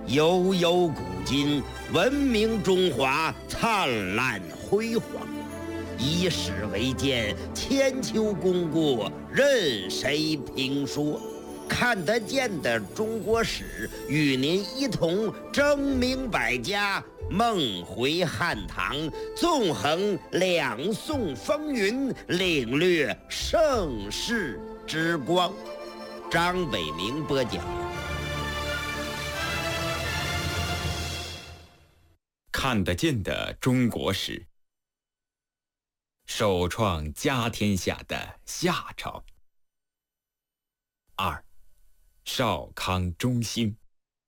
悠悠古今，文明中华灿烂辉煌。以史为鉴，千秋功过任谁评说。看得见的中国史，与您一同争明百家，梦回汉唐，纵横两宋风云，领略盛世之光。张伟明播讲。 看得见的中国史，首创家天下的夏朝。2. 少康中兴。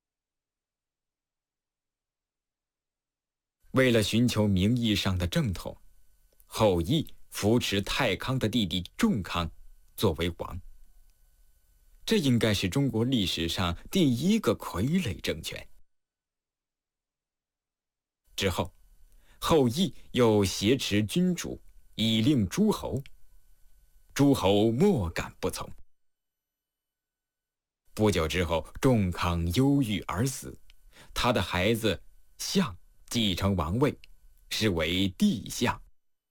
为了寻求名义上的正统，后羿扶持太康的弟弟仲康作为王。这应该是中国历史上第一个傀儡政权。之后，后羿又挟持君主，以令诸侯。诸侯莫敢不从。不久之后，仲康忧郁而死，他的孩子相继承王位，是为帝相。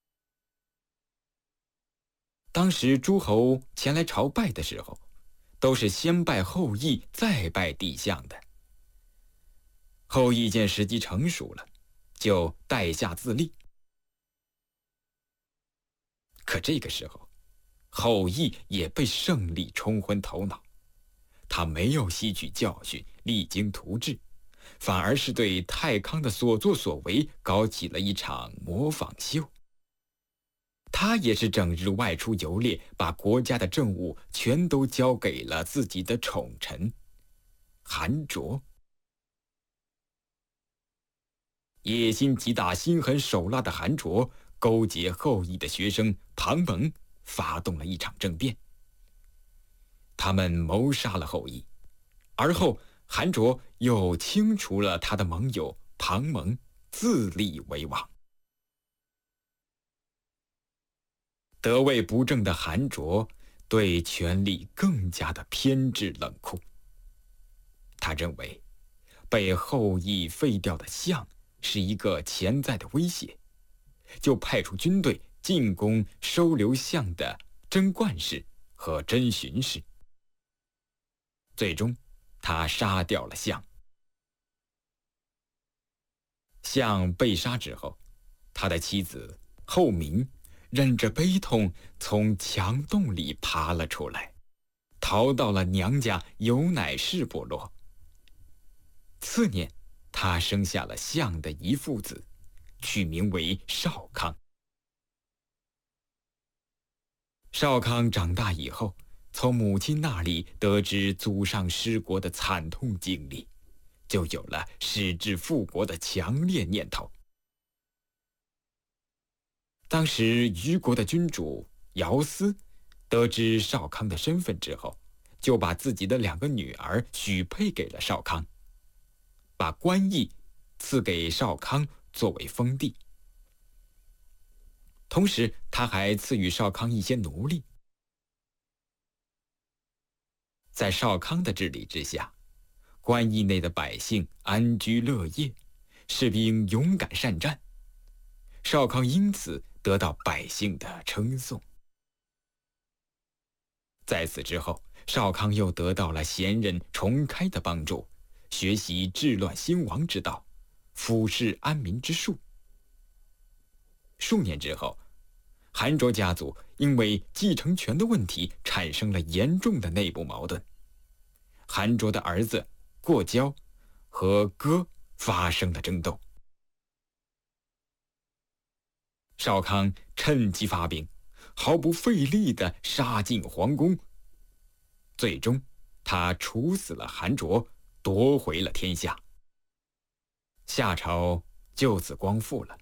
当时诸侯前来朝拜的时候，都是先拜后羿，再拜帝相的。后羿见时机成熟了，就代下自立。可这个时候，后羿也被胜利冲昏头脑，他没有吸取教训，励精图治，反而是对太康的所作所为搞起了一场模仿秀。他也是整日外出游猎，把国家的政务全都交给了自己的宠臣韩卓。野心极大、心狠手辣的韩卓勾结后羿的学生庞蒙，发动了一场政变。他们谋杀了后羿，而后韩卓又清除了他的盟友庞蒙，自立为王。得位不正的韩卓对权力更加的偏执冷酷。他认为被后羿废掉的相是一个潜在的威胁，就派出军队进攻收留相的甄冠氏和甄荀氏。最终他杀掉了相。相被杀之后，他的妻子后珉忍着悲痛从墙洞里爬了出来，逃到了娘家有乃氏部落。次年，他生下了相的一父子，取名为少康。少康长大以后，从母亲那里得知祖上失国的惨痛经历，就有了矢志复国的强烈念头。当时虞国的君主姚思得知少康的身份之后，就把自己的2个女儿许配给了少康，把官邑赐给少康作为封地。同时他还赐予少康一些奴隶。在少康的治理之下，官邑内的百姓安居乐业，士兵勇敢善战，少康因此得到百姓的称颂。在此之后，少康又得到了贤人重开的帮助，学习治乱兴亡之道，俯视安民之术。数年之后，韩卓家族因为继承权的问题产生了严重的内部矛盾。韩卓的儿子过交和哥发生了争斗。少康趁机发兵，毫不费力地杀进皇宫。最终他处死了韩卓，夺回了天下。夏朝就此光复了。